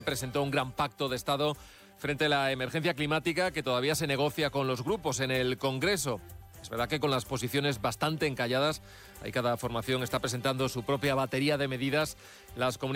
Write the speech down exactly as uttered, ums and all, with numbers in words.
Presentó un gran pacto de Estado frente a la emergencia climática que todavía se negocia con los grupos en el Congreso. Es verdad que con las posiciones bastante encalladas, ahí cada formación está presentando su propia batería de medidas. Las comunidades